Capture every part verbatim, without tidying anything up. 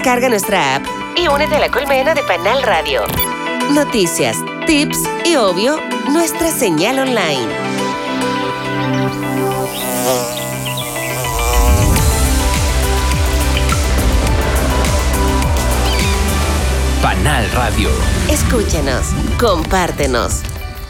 Descarga nuestra app y únete a la colmena de Panal Radio. Noticias, tips y, obvio, nuestra señal online. Panal Radio. Escúchanos, compártenos.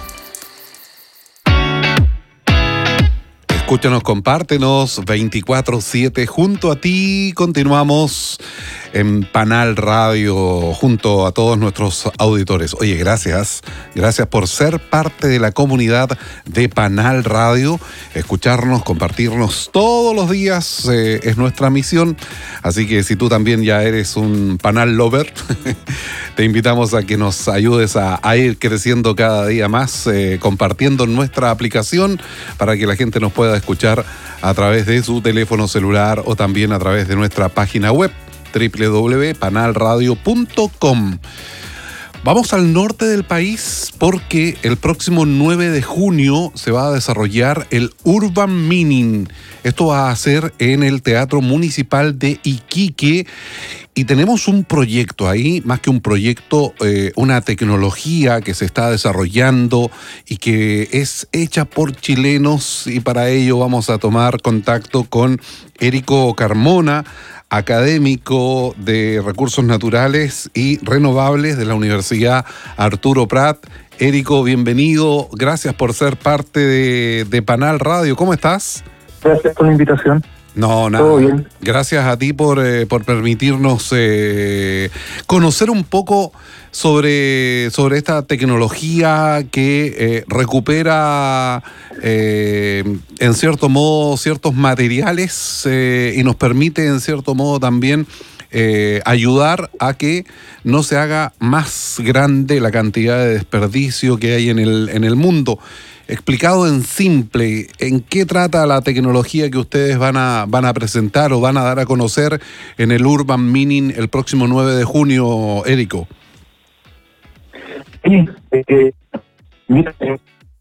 Escúchanos, compártenos, veinticuatro siete junto a ti. Continuamos en Panal Radio junto a todos nuestros auditores. Oye, gracias. Gracias por ser parte de la comunidad de Panal Radio. Escucharnos, compartirnos todos los días eh, es nuestra misión. Así que si tú también ya eres un Panal lover, te invitamos a que nos ayudes a, a ir creciendo cada día más, eh, compartiendo nuestra aplicación para que la gente nos pueda escuchar a través de su teléfono celular o también a través de nuestra página web doble u doble u doble u punto panal radio punto com. Vamos al norte del país porque el próximo nueve de junio se va a desarrollar el Urban Mining. Esto va a ser en el Teatro Municipal de Iquique y tenemos un proyecto ahí, más que un proyecto, eh, una tecnología que se está desarrollando y que es hecha por chilenos, y para ello vamos a tomar contacto con Érico Carmona, académico de Recursos Naturales y Renovables de la Universidad Arturo Prat. Érico, bienvenido. Gracias por ser parte de, de Panal Radio. ¿Cómo estás? Gracias por la invitación. No, nada. Todo bien. Gracias a ti por, eh, por permitirnos eh, conocer un poco sobre, sobre esta tecnología que eh, recupera eh, en cierto modo ciertos materiales eh, y nos permite en cierto modo también eh, ayudar a que no se haga más grande la cantidad de desperdicio que hay en el, en el mundo. Explicado en simple, ¿en qué trata la tecnología que ustedes van a, van a presentar o van a dar a conocer en el Urban Mining el próximo nueve de junio, Érico? Sí, eh, mira, eh,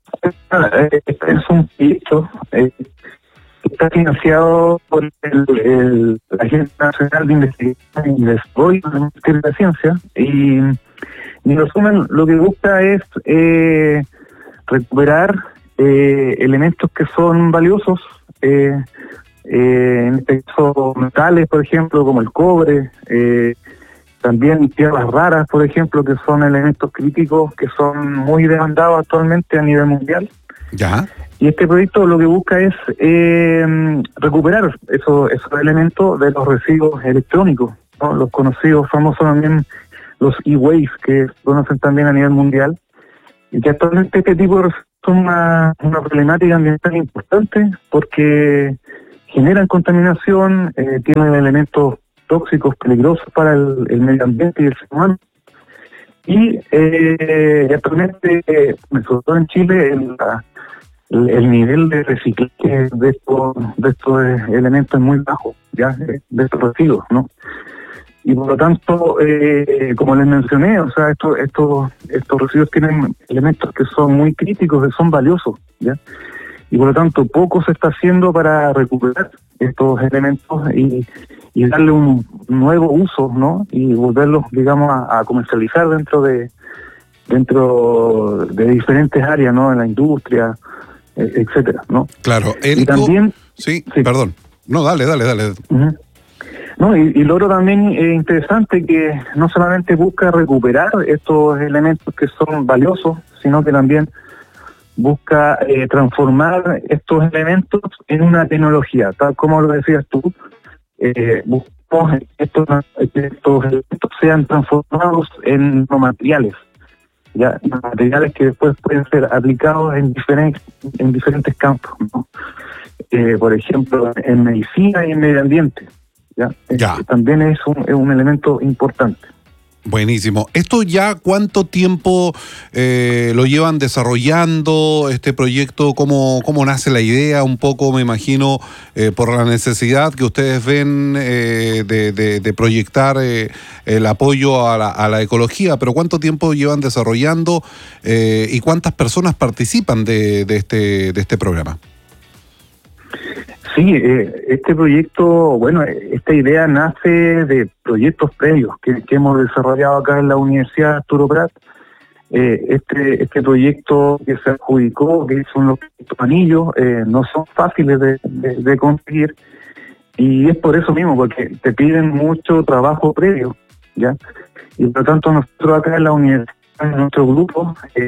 es un proyecto eh, que está financiado por el, el, la Agencia Nacional de Investigación y Desarrollo del Ministerio de la Ciencia, y en resumen lo que busca es eh, recuperar eh, elementos que son valiosos, eh, eh, en este caso metales, por ejemplo, como el cobre, eh, también tierras raras, por ejemplo, que son elementos críticos que son muy demandados actualmente a nivel mundial. Ya. Y este proyecto lo que busca es eh, recuperar esos, esos elementos de los residuos electrónicos, ¿no? Los conocidos, famosos también, los e-waste, que se conocen también a nivel mundial. Y que actualmente este tipo de residuos son una, una problemática ambiental importante porque generan contaminación, eh, tienen elementos tóxicos peligrosos para el, el medio ambiente y el ser humano. Y eh, actualmente, eh, sobre todo en Chile, el, el, el nivel de reciclaje de estos, de estos elementos es muy bajo, ya de estos residuos, ¿no? Y por lo tanto, eh, como les mencioné, o sea, estos estos estos residuos tienen elementos que son muy críticos, que son valiosos, ¿ya? Y por lo tanto, poco se está haciendo para recuperar estos elementos y, y darle un nuevo uso, ¿no? Y volverlos, digamos, a, a comercializar dentro de dentro de diferentes áreas, ¿no? En la industria, eh, etcétera, ¿no? Claro. Érico, y también, sí, sí, perdón. No, dale, dale, dale. Uh-huh. No, y, y lo otro también es interesante que no solamente busca recuperar estos elementos que son valiosos, sino que también busca eh, transformar estos elementos en una tecnología, tal como lo decías tú. Eh, buscamos que estos, estos elementos sean transformados en materiales, ya materiales que después pueden ser aplicados en diferentes en diferentes campos, ¿no? Eh, por ejemplo, en medicina y en medio ambiente. ¿Ya? Ya. Eh, también es un, es un elemento importante. Buenísimo. ¿Esto ya cuánto tiempo eh, lo llevan desarrollando este proyecto? ¿Cómo, cómo nace la idea? Un poco, me imagino, eh, por la necesidad que ustedes ven eh, de, de, de proyectar eh, el apoyo a la, a la ecología, pero ¿cuánto tiempo llevan desarrollando eh, y cuántas personas participan de, de, este, de este programa? Sí, eh, este proyecto, bueno, esta idea nace de proyectos previos que, que hemos desarrollado acá en la Universidad Arturo Prat. Eh, este este proyecto que se adjudicó, que son los anillos, eh, no son fáciles de, de, de conseguir, y es por eso mismo, porque te piden mucho trabajo previo, ¿ya? Y por lo tanto nosotros acá en la universidad, en nuestro grupo, eh,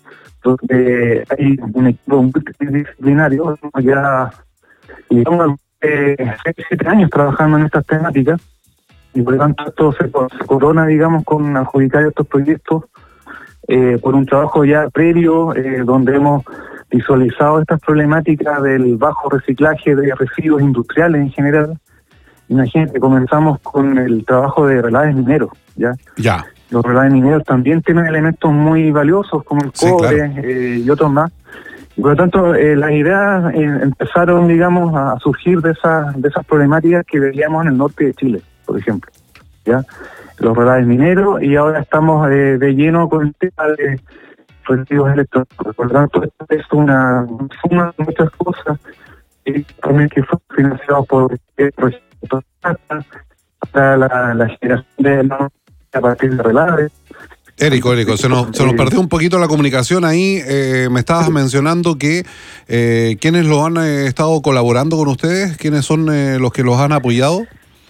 donde hay un equipo multidisciplinario, ya llevamos eh, seis, siete años trabajando en estas temáticas, y por lo tanto esto se, se corona, digamos, con adjudicar estos proyectos eh, por un trabajo ya previo, eh, donde hemos visualizado estas problemáticas del bajo reciclaje de residuos industriales en general. Imagínate, comenzamos con el trabajo de relaves mineros, ¿ya? Ya. Los relaves mineros también tienen elementos muy valiosos como el Sí, cobre, claro. eh, y otros más. Y por lo tanto, eh, las ideas eh, empezaron, digamos, a surgir de esas de esas problemáticas que veíamos en el norte de Chile, por ejemplo, ¿ya? Los relaves mineros, y ahora estamos eh, de lleno con el tema de residuos electrónicos. Por lo tanto, esto es una suma de muchas cosas, y también que fue financiado por el proyecto para la, la generación de la a partir de relaves. Érico, Érico, se nos, se nos perdió un poquito la comunicación ahí. Eh, me estabas mencionando que eh, ¿quiénes lo han eh, estado colaborando con ustedes? ¿Quiénes son eh, los que los han apoyado?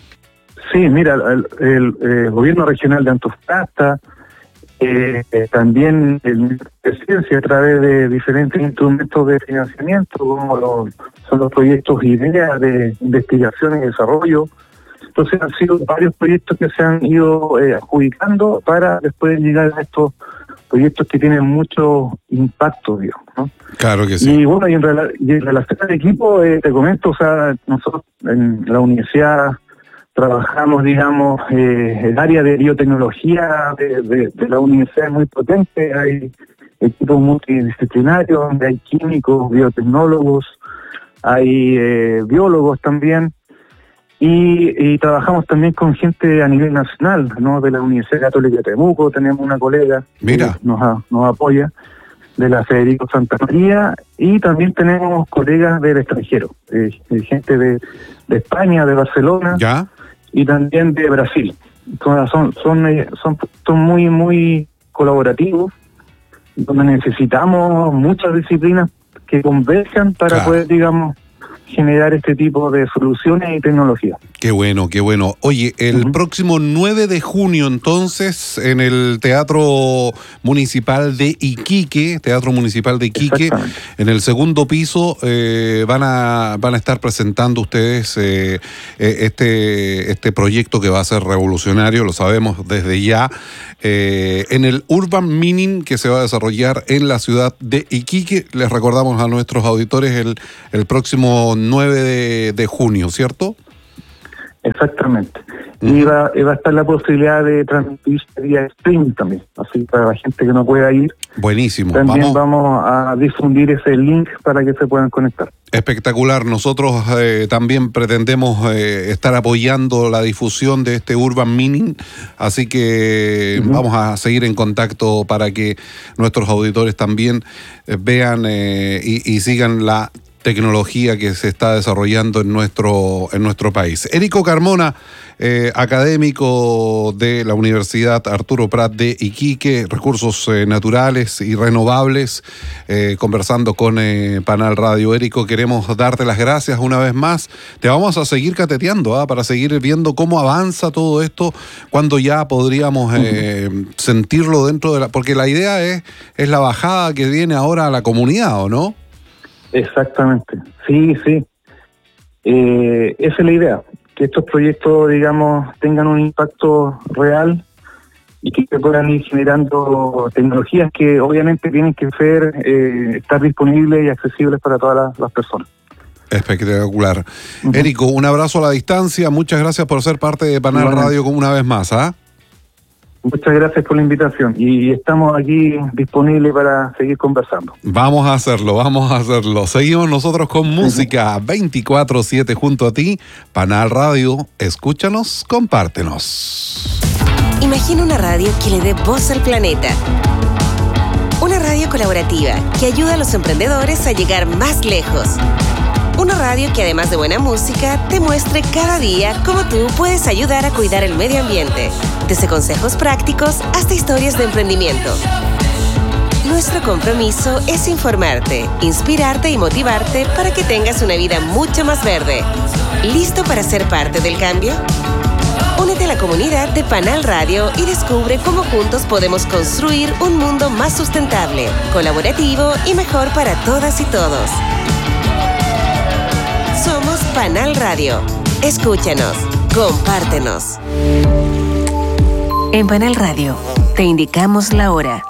Sí, mira, el, el, el gobierno regional de Antofagasta, eh, eh, también el Ministerio de Ciencia a través de diferentes instrumentos de financiamiento, como los, son los proyectos IDEA de investigación y desarrollo. Entonces han sido varios proyectos que se han ido eh, adjudicando para después llegar a estos proyectos que tienen mucho impacto, digamos, ¿no? Claro que sí. Y bueno, y en, rela- y en relación al equipo, eh, te comento, o sea, nosotros en la universidad trabajamos, digamos, eh, el área de biotecnología de, de, de la universidad es muy potente, hay equipos multidisciplinarios donde hay químicos, biotecnólogos, hay eh, biólogos también, y, y trabajamos también con gente a nivel nacional, ¿no? De la Universidad Católica de Temuco, tenemos una colega Mira. que nos, a- nos apoya, de la Federico Santa María, y también tenemos colegas del extranjero, eh, eh, gente de, de España, de Barcelona, ¿Ya? y también de Brasil. Entonces, son son eh, son, son muy muy colaborativos, donde necesitamos muchas disciplinas que converjan para Claro. poder, digamos, generar este tipo de soluciones y tecnología. Qué bueno, qué bueno. Oye, el Ujú. próximo nueve de junio, entonces, en el Teatro Municipal de Iquique, Teatro Municipal de Iquique, Exactamente. en el segundo piso, eh, van a van a estar presentando ustedes eh, eh, este, este proyecto que va a ser revolucionario, lo sabemos desde ya, eh, en el Urban Mining que se va a desarrollar en la ciudad de Iquique. Les recordamos a nuestros auditores el, el próximo nueve de, de junio, ¿cierto? Exactamente. Ujú. Y va, y va a estar la posibilidad de transmitir vía streaming también, así para la gente que no pueda ir. Buenísimo. También Vamos. vamos a difundir ese link para que se puedan conectar. Espectacular. Nosotros eh, también pretendemos eh, estar apoyando la difusión de este Urban Mining, así que Ujú. vamos a seguir en contacto para que nuestros auditores también eh, vean eh, y, y sigan la tecnología que se está desarrollando en nuestro en nuestro país. Érico Carmona, eh, académico de la Universidad Arturo Prat de Iquique, Recursos eh, Naturales y Renovables, eh, conversando con eh, Panal Radio. Érico, queremos darte las gracias una vez más. Te vamos a seguir cateteando, ¿ah? Para seguir viendo cómo avanza todo esto, cuando ya podríamos eh, sentirlo dentro de la... Porque la idea es, es la bajada que viene ahora a la comunidad, ¿o no? Exactamente, sí, sí. Eh, esa es la idea, que estos proyectos, digamos, tengan un impacto real y que se puedan ir generando tecnologías que obviamente tienen que ser, eh, estar disponibles y accesibles para todas las, las personas. Espectacular. Ujú. Érico, un abrazo a la distancia. Muchas gracias por ser parte de Panal Igualmente. Radio una vez más, ¿ah? Muchas gracias por la invitación y estamos aquí disponibles para seguir conversando. Vamos a hacerlo, vamos a hacerlo. Seguimos nosotros con música veinticuatro siete junto a ti. Panal Radio, escúchanos, compártenos. Imagina una radio que le dé voz al planeta. Una radio colaborativa que ayuda a los emprendedores a llegar más lejos. Una Una radio que además de buena música, te muestre cada día cómo tú puedes ayudar a cuidar el medio ambiente. Desde consejos prácticos hasta historias de emprendimiento. Nuestro compromiso es informarte, inspirarte y motivarte para que tengas una vida mucho más verde. ¿Listo para ser parte del cambio? Únete a la comunidad de Panal Radio y descubre cómo juntos podemos construir un mundo más sustentable, colaborativo y mejor para todas y todos. Somos Panal Radio. Escúchanos, compártenos. En Panal Radio, te indicamos la hora.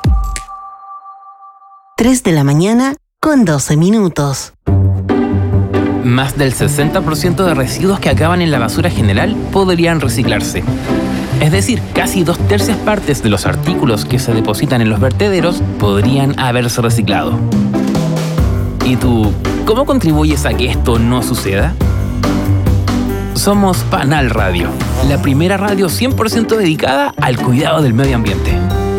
tres de la mañana con doce minutos. Más del sesenta por ciento de residuos que acaban en la basura general podrían reciclarse. Es decir, casi dos tercias partes de los artículos que se depositan en los vertederos podrían haberse reciclado. ¿Y tú, cómo contribuyes a que esto no suceda? Somos Panal Radio, la primera radio cien por ciento dedicada al cuidado del medio ambiente.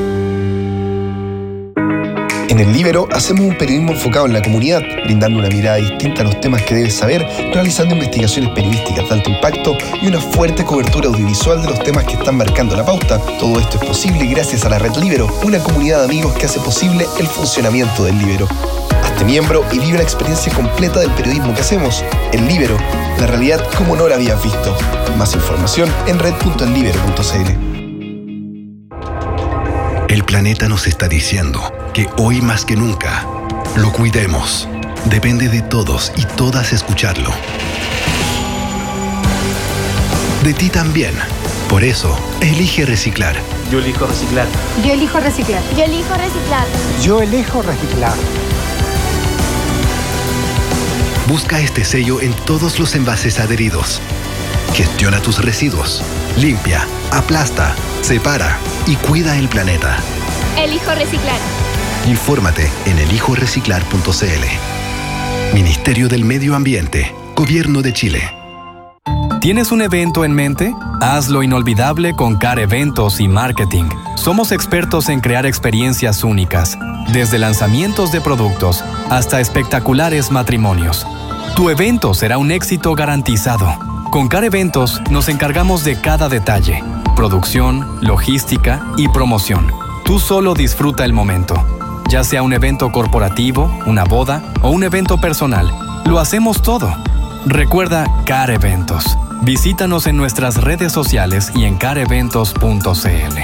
En El Líbero hacemos un periodismo enfocado en la comunidad, brindando una mirada distinta a los temas que debes saber, realizando investigaciones periodísticas de alto impacto y una fuerte cobertura audiovisual de los temas que están marcando la pauta. Todo esto es posible gracias a la Red Líbero, una comunidad de amigos que hace posible el funcionamiento del Líbero. Hazte miembro y vive la experiencia completa del periodismo que hacemos. El Líbero, la realidad como no la habías visto. Más información en red punto el líbero punto c l. El planeta nos está diciendo que hoy más que nunca lo cuidemos. Depende de todos y todas escucharlo. De ti también. Por eso, elige reciclar. Yo elijo reciclar. Yo elijo reciclar. Yo elijo reciclar. Yo elijo reciclar. Busca este sello en todos los envases adheridos. Gestiona tus residuos. Limpia, aplasta, separa y cuida el planeta. Elijo reciclar. Infórmate en elijo reciclar punto c l. Ministerio del Medio Ambiente, Gobierno de Chile. ¿Tienes un evento en mente? Hazlo inolvidable con C A R Eventos y Marketing. Somos expertos en crear experiencias únicas, desde lanzamientos de productos hasta espectaculares matrimonios. Tu evento será un éxito garantizado. Con C A R Eventos nos encargamos de cada detalle: producción, logística y promoción. Tú solo disfruta el momento. Ya sea un evento corporativo, una boda o un evento personal, lo hacemos todo. Recuerda C A R Eventos. Visítanos en nuestras redes sociales y en car eventos punto c l.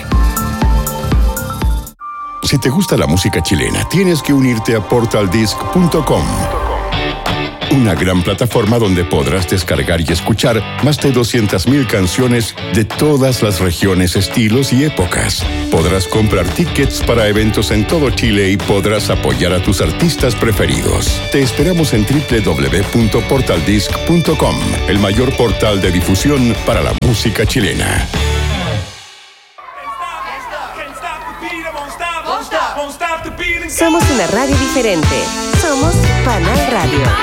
Si te gusta la música chilena, tienes que unirte a portal disc punto com. Una gran plataforma donde podrás descargar y escuchar más de doscientas mil canciones de todas las regiones, estilos y épocas. Podrás comprar tickets para eventos en todo Chile y podrás apoyar a tus artistas preferidos. Te esperamos en doble u doble u doble u punto portal disc punto com, el mayor portal de difusión para la música chilena. Somos una radio diferente. Somos Panal Radio.